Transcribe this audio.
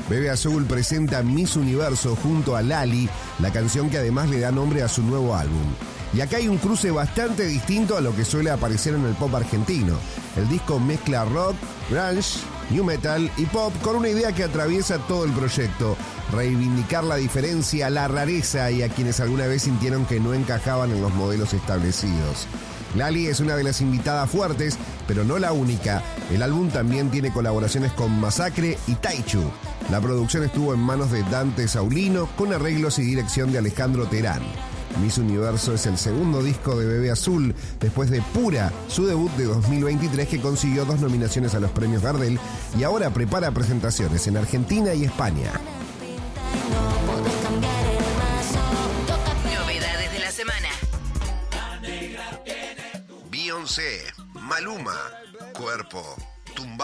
Bebe Azul presenta Miss Universo junto a Lali, la canción que además le da nombre a su nuevo álbum. Y acá hay un cruce bastante distinto a lo que suele aparecer en el pop argentino. El disco mezcla rock, grunge, new metal y pop con una idea que atraviesa todo el proyecto: reivindicar la diferencia, la rareza y a quienes alguna vez sintieron que no encajaban en los modelos establecidos. Lali es una de las invitadas fuertes, pero no la única. El álbum también tiene colaboraciones con Masacre y Taichu. La producción estuvo en manos de Dante Saulino, con arreglos y dirección de Alejandro Terán. Miss Universo es el segundo disco de Bebe Azul, después de Pura, su debut de 2023, que consiguió 2 nominaciones a los premios Gardel, y ahora prepara presentaciones en Argentina y España. Novedades de la semana. Beyoncé, Maluma, Cuerpo, Tumba.